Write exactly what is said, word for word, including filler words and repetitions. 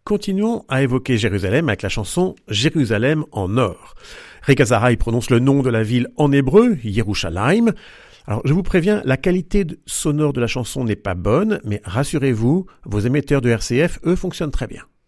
continuons à évoquer Jérusalem avec la chanson Jérusalem en or. Rick Azaray prononce le nom de la ville en hébreu, Yerushalayim. Alors, je vous préviens, la qualité sonore de la chanson n'est pas bonne, mais rassurez-vous, vos émetteurs de R C F, eux, fonctionnent très bien.